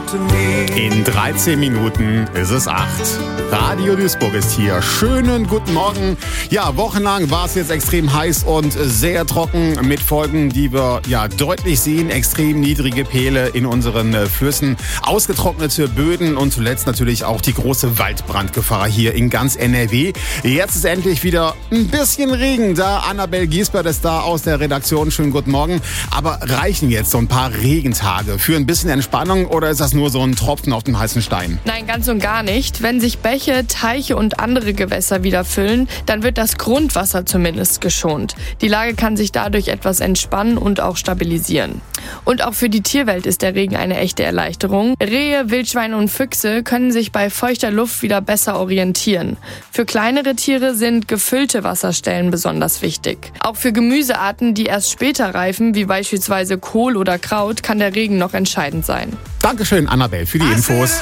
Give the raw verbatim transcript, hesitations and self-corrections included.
In dreizehn Minuten ist es acht. Radio Duisburg ist hier. Schönen guten Morgen. Ja, wochenlang war es jetzt extrem heiß und sehr trocken mit Folgen, die wir ja deutlich sehen. Extrem niedrige Pele in unseren Flüssen, ausgetrocknete Böden und zuletzt natürlich auch die große Waldbrandgefahr hier in ganz N R W. Jetzt ist endlich wieder ein bisschen Regen da. Annabel Giesbert ist da aus der Redaktion. Schönen guten Morgen. Aber reichen jetzt so ein paar Regentage für ein bisschen Entspannung oder ist das nur so ein Tropfen auf dem heißen Stein? Nein, ganz und gar nicht. Wenn sich Bäche, Teiche und andere Gewässer wieder füllen, dann wird das Grundwasser zumindest geschont. Die Lage kann sich dadurch etwas entspannen und auch stabilisieren. Und auch für die Tierwelt ist der Regen eine echte Erleichterung. Rehe, Wildschweine und Füchse können sich bei feuchter Luft wieder besser orientieren. Für kleinere Tiere sind gefüllte Wasserstellen besonders wichtig. Auch für Gemüsearten, die erst später reifen, wie beispielsweise Kohl oder Kraut, kann der Regen noch entscheidend sein. Dankeschön, Annabel, für die Infos.